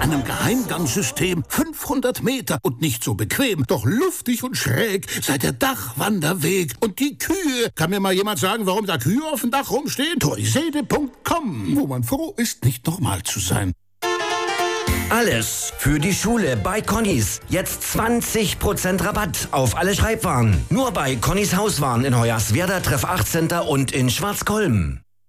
einem Geheimgangssystem 500 Meter und nicht so bequem, doch luftig und schräg sei der Dachwanderweg. Und die Kühe, kann mir mal jemand sagen, warum da Kühe auf dem Dach rumstehen? toisede.com, wo man froh ist, nicht normal zu sein. Alles für die Schule bei Connys. Jetzt 20% Rabatt auf alle Schreibwaren. Nur bei Connys Hauswaren in Hoyerswerda, Treff 8 Center und in Schwarzkolm.